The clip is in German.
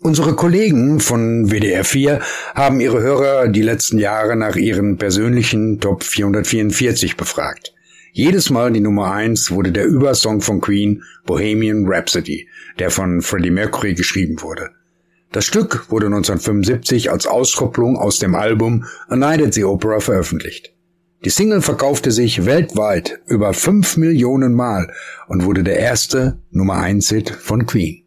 Unsere Kollegen von WDR 4 haben ihre Hörer die letzten Jahre nach ihren persönlichen Top 444 befragt. Jedes Mal die Nummer 1 wurde der Übersong von Queen, Bohemian Rhapsody, der von Freddie Mercury geschrieben wurde. Das Stück wurde 1975 als Auskopplung aus dem Album A Night at the Opera veröffentlicht. Die Single verkaufte sich weltweit über 5 Millionen Mal und wurde der erste Nummer 1 Hit von Queen.